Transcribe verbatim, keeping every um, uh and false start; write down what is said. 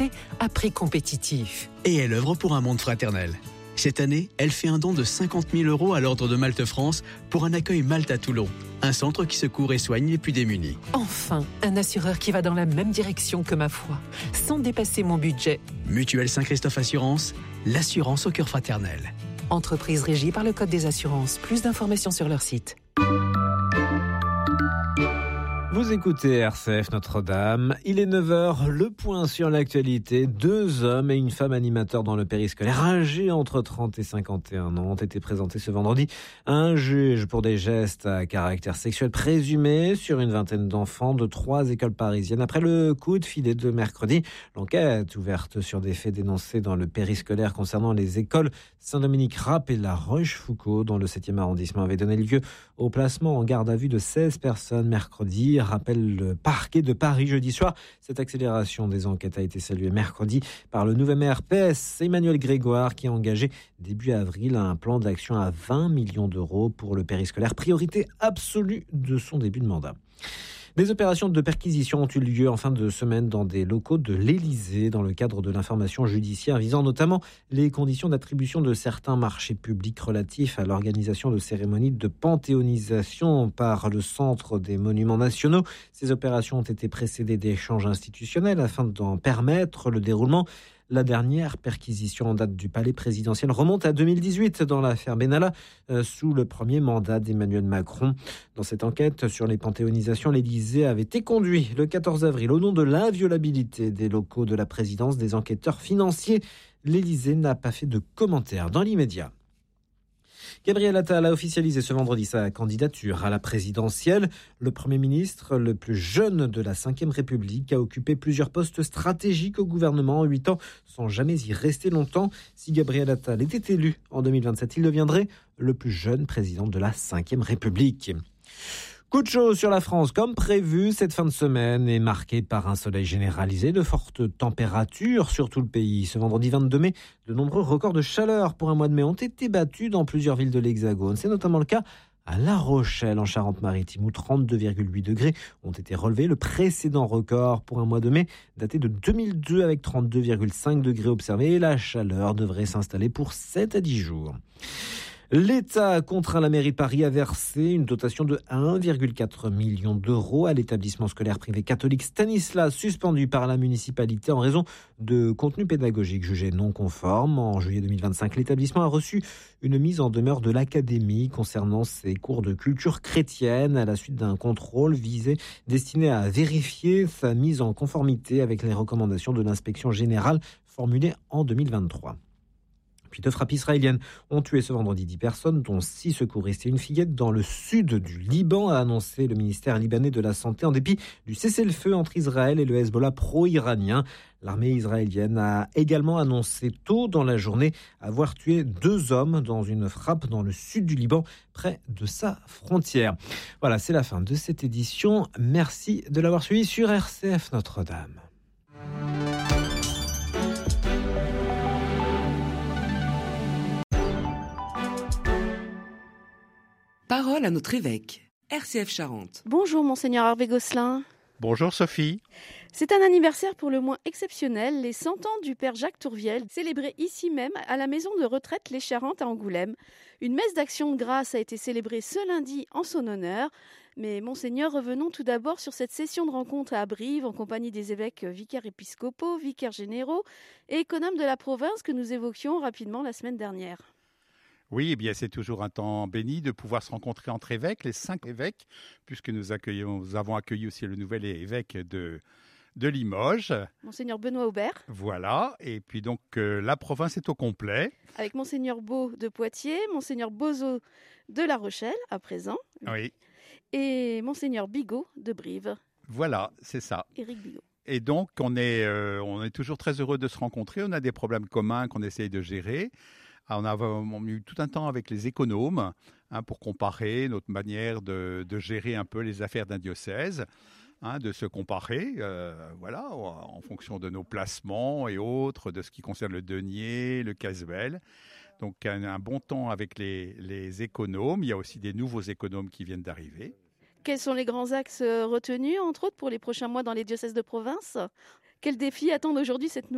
santé à prix compétitifs. Et elle œuvre pour un monde fraternel. Cette année, elle fait un don de cinquante mille euros à l'Ordre de Malte France pour un accueil Malte à Toulon, un centre qui secourt et soigne les plus démunis. Enfin, un assureur qui va dans la même direction que ma foi, sans dépasser mon budget. Mutuelle Saint-Christophe Assurance, l'assurance au cœur fraternel. Entreprise régie par le Code des assurances. Plus d'informations sur leur site. Vous écoutez R C F Notre-Dame. Il est neuf heures, le point sur l'actualité. Deux hommes et une femme animateurs dans le périscolaire âgés entre trente et cinquante et un ans ont été présentés ce vendredi à un juge pour des gestes à caractère sexuel présumés sur une vingtaine d'enfants de trois écoles parisiennes. Après le coup de filet de mercredi, l'enquête ouverte sur des faits dénoncés dans le périscolaire concernant les écoles Saint-Dominique-Rapp et La Rochefoucauld dans le septième arrondissement avait donné lieu au placement en garde à vue de seize personnes mercredi. Rappelle le parquet de Paris jeudi soir. Cette accélération des enquêtes a été saluée mercredi par le nouveau maire P S, Emmanuel Grégoire, qui a engagé début avril un plan d'action à vingt millions d'euros pour le périscolaire, priorité absolue de son début de mandat. Des opérations de perquisition ont eu lieu en fin de semaine dans des locaux de l'Élysée dans le cadre de l'information judiciaire visant notamment les conditions d'attribution de certains marchés publics relatifs à l'organisation de cérémonies de panthéonisation par le Centre des Monuments Nationaux. Ces opérations ont été précédées d'échanges institutionnels afin d'en permettre le déroulement. La dernière perquisition en date du palais présidentiel remonte à deux mille dix-huit dans l'affaire Benalla, euh, sous le premier mandat d'Emmanuel Macron. Dans cette enquête sur les panthéonisations, l'Élysée avait été conduit le quatorze avril au nom de l'inviolabilité des locaux de la présidence des enquêteurs financiers. L'Élysée n'a pas fait de commentaires dans l'immédiat. Gabriel Attal a officialisé ce vendredi sa candidature à la présidentielle. Le Premier ministre, le plus jeune de la cinquième République, a occupé plusieurs postes stratégiques au gouvernement en huit ans, sans jamais y rester longtemps. Si Gabriel Attal était élu en deux mille vingt-sept, il deviendrait le plus jeune président de la cinquième République. Coup de chaud sur la France, comme prévu, cette fin de semaine est marquée par un soleil généralisé, de fortes températures sur tout le pays. Ce vendredi vingt-deux mai, de nombreux records de chaleur pour un mois de mai ont été battus dans plusieurs villes de l'Hexagone. C'est notamment le cas à La Rochelle, en Charente-Maritime, où trente-deux virgule huit degrés ont été relevés. Le précédent record pour un mois de mai daté de deux mille deux avec trente-deux virgule cinq degrés observés. Et la chaleur devrait s'installer pour sept à dix jours. L'État a contraint la mairie de Paris à verser une dotation de un virgule quatre million d'euros à l'établissement scolaire privé catholique Stanislas, suspendu par la municipalité en raison de contenus pédagogiques jugés non conformes. En juillet deux mille vingt-cinq, l'établissement a reçu une mise en demeure de l'académie concernant ses cours de culture chrétienne à la suite d'un contrôle visé destiné à vérifier sa mise en conformité avec les recommandations de l'inspection générale formulées en deux mille vingt-trois. Puis deux frappes israéliennes ont tué ce vendredi dix personnes, dont six secouristes et une fillette dans le sud du Liban, a annoncé le ministère libanais de la Santé en dépit du cessez-le-feu entre Israël et le Hezbollah pro-iranien. L'armée israélienne a également annoncé tôt dans la journée avoir tué deux hommes dans une frappe dans le sud du Liban, près de sa frontière. Voilà, c'est la fin de cette édition. Merci de l'avoir suivi sur R C F Notre-Dame. Parole à notre évêque, R C F Charente. Bonjour Monseigneur Hervé Gosselin. Bonjour Sophie. C'est un anniversaire pour le moins exceptionnel, les cent ans du Père Jacques Tourviel, célébré ici même à la maison de retraite Les Charentes à Angoulême. Une messe d'action de grâce a été célébrée ce lundi en son honneur. Mais Monseigneur, revenons tout d'abord sur cette session de rencontre à Brive en compagnie des évêques vicaires épiscopaux, vicaires généraux et économes de la province que nous évoquions rapidement la semaine dernière. Oui, eh bien, c'est toujours un temps béni de pouvoir se rencontrer entre évêques, les cinq évêques, puisque nous, accueillons, nous avons accueilli aussi le nouvel évêque de, de Limoges. Monseigneur Benoît Aubert. Voilà, et puis donc euh, la province est au complet. Avec Monseigneur Beau de Poitiers, Monseigneur Bozo de La Rochelle, à présent. Oui. Et Monseigneur Bigot de Brive. Voilà, c'est ça. Éric Bigot. Et donc, on est, euh, on est toujours très heureux de se rencontrer. On a des problèmes communs qu'on essaye de gérer. On a eu tout un temps avec les économes hein, pour comparer notre manière de, de gérer un peu les affaires d'un diocèse, hein, de se comparer euh, voilà, en fonction de nos placements et autres, de ce qui concerne le denier, le casuel. Donc un, un bon temps avec les, les économes. Il y a aussi des nouveaux économes qui viennent d'arriver. Quels sont les grands axes retenus, entre autres, pour les prochains mois dans les diocèses de province ? Quels défis attendent aujourd'hui cette nouvelle